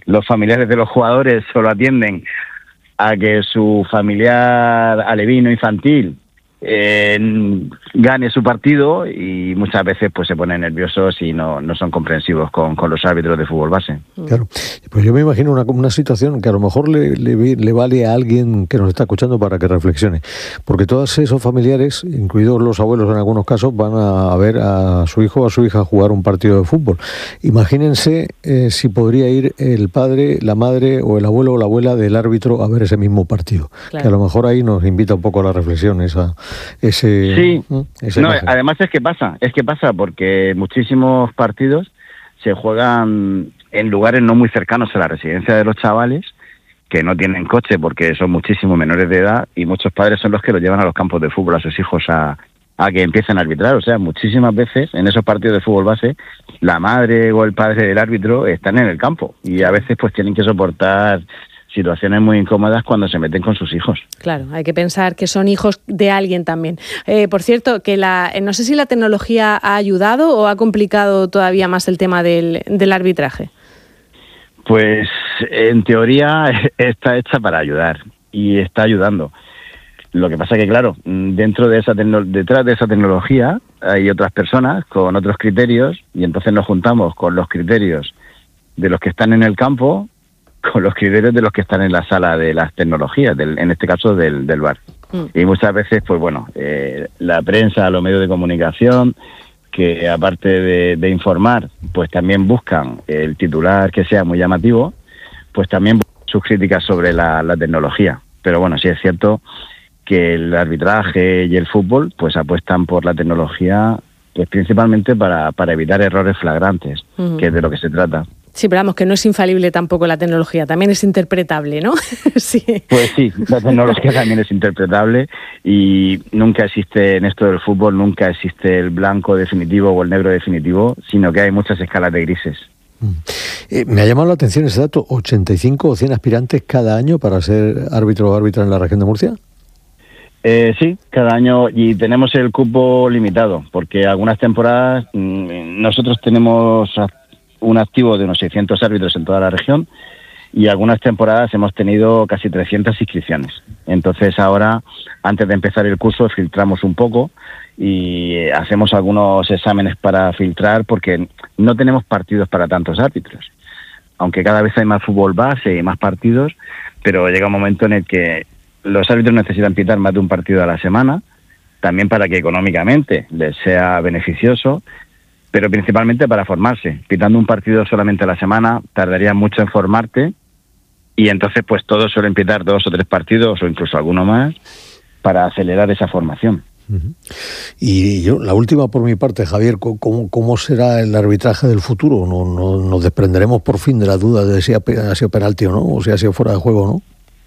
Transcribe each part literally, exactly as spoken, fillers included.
los familiares de los jugadores solo atienden a que su familiar alevino infantil eh, gane su partido, y muchas veces pues se ponen nerviosos y no, no son comprensivos con, con los árbitros de fútbol base. Claro, pues yo me imagino una, una situación que a lo mejor le, le, le vale a alguien que nos está escuchando para que reflexione, porque todos esos familiares, incluidos los abuelos en algunos casos, van a ver a su hijo o a su hija jugar un partido de fútbol. Imagínense eh, si podría ir el padre, la madre o el abuelo o la abuela del árbitro a ver ese mismo partido, claro. Que a lo mejor ahí nos invita un poco a la reflexión esa ese sí, esa no, imagen. Además es que pasa, es que pasa porque muchísimos partidos se juegan en lugares no muy cercanos a la residencia de los chavales, que no tienen coche porque son muchísimos menores de edad, y muchos padres son los que los llevan a los campos de fútbol a sus hijos a, a que empiecen a arbitrar. O sea, muchísimas veces en esos partidos de fútbol base la madre o el padre del árbitro están en el campo, y a veces pues tienen que soportar situaciones muy incómodas cuando se meten con sus hijos. Claro, hay que pensar que son hijos de alguien también. Eh, por cierto, que la no sé si la tecnología ha ayudado o ha complicado todavía más el tema del, del arbitraje. Pues en teoría está hecha para ayudar, y está ayudando. Lo que pasa que, claro, dentro de esa tecno- detrás de esa tecnología hay otras personas con otros criterios, y entonces nos juntamos con los criterios de los que están en el campo con los criterios de los que están en la sala de las tecnologías, del, en este caso del, del V A R. Mm. Y muchas veces, pues bueno, eh, la prensa, los medios de comunicación, que aparte de, de informar, pues también buscan el titular que sea muy llamativo, pues también buscan sus críticas sobre la, la tecnología. Pero bueno, sí es cierto que el arbitraje y el fútbol pues apuestan por la tecnología, pues principalmente para, para evitar errores flagrantes, uh-huh. que es de lo que se trata. Sí, pero vamos, que no es infalible tampoco la tecnología, también es interpretable, ¿no? Sí. Pues sí, la tecnología también es interpretable, y nunca existe en esto del fútbol, nunca existe el blanco definitivo o el negro definitivo, sino que hay muchas escalas de grises. Eh, me ha llamado la atención ese dato, ochenta y cinco o cien aspirantes cada año para ser árbitro o árbitra en la región de Murcia. Eh, sí, cada año, y tenemos el cupo limitado, porque algunas temporadas mmm, nosotros tenemos un activo de unos seiscientos árbitros en toda la región, y algunas temporadas hemos tenido casi trescientas inscripciones. Entonces ahora, antes de empezar el curso, filtramos un poco y hacemos algunos exámenes para filtrar, porque no tenemos partidos para tantos árbitros. Aunque cada vez hay más fútbol base y más partidos, pero llega un momento en el que los árbitros necesitan pitar más de un partido a la semana, también para que económicamente les sea beneficioso, pero principalmente para formarse. Pitando un partido solamente a la semana tardaría mucho en formarte, y entonces pues todos suelen pitar dos o tres partidos o incluso alguno más para acelerar esa formación. Uh-huh. Y yo, la última por mi parte, Javier, ¿cómo, cómo será el arbitraje del futuro? ¿No, no, ¿Nos desprenderemos por fin de la duda de si ha sido penalti o no, o si ha sido fuera de juego o no?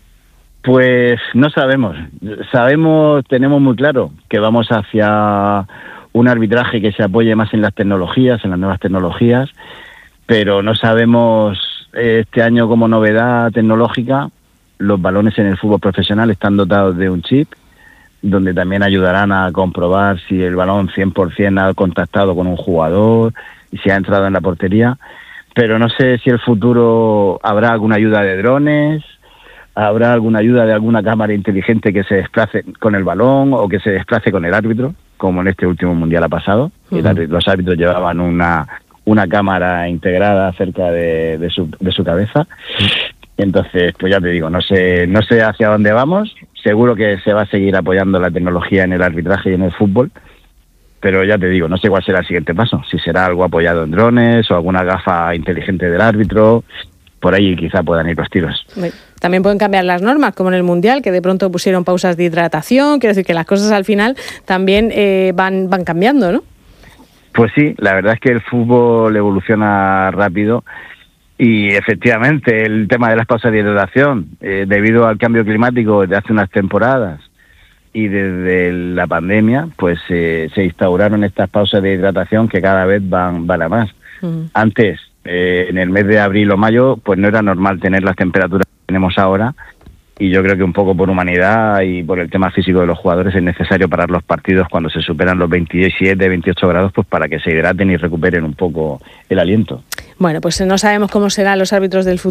Pues no sabemos. Sabemos, tenemos muy claro que vamos hacia un arbitraje que se apoye más en las tecnologías, en las nuevas tecnologías, pero no sabemos, este año como novedad tecnológica, los balones en el fútbol profesional están dotados de un chip, donde también ayudarán a comprobar si el balón cien por ciento ha contactado con un jugador y si ha entrado en la portería, pero no sé si en el futuro habrá alguna ayuda de drones, habrá alguna ayuda de alguna cámara inteligente que se desplace con el balón o que se desplace con el árbitro, como en este último mundial ha pasado. Uh-huh. El árbitro, los árbitros llevaban una una cámara integrada cerca de, de su de su cabeza. Uh-huh. Entonces, pues ya te digo, no sé no sé hacia dónde vamos. Seguro que se va a seguir apoyando la tecnología en el arbitraje y en el fútbol, pero ya te digo, no sé cuál será el siguiente paso. Si será algo apoyado en drones o alguna gafa inteligente del árbitro. Por ahí quizá puedan ir los tiros. También pueden cambiar las normas, como en el Mundial, que de pronto pusieron pausas de hidratación. Quiero decir que las cosas al final también eh, van, van cambiando, ¿no? Pues sí, la verdad es que el fútbol evoluciona rápido, y efectivamente el tema de las pausas de hidratación, eh, debido al cambio climático de hace unas temporadas y desde la pandemia, pues eh, se instauraron estas pausas de hidratación que cada vez van, van a más. Uh-huh. Antes, Eh, en el mes de abril o mayo, pues no era normal tener las temperaturas que tenemos ahora, y yo creo que un poco por humanidad y por el tema físico de los jugadores es necesario parar los partidos cuando se superan los veintisiete, veintiocho grados, pues para que se hidraten y recuperen un poco el aliento. Bueno, pues no sabemos cómo serán los árbitros del futuro.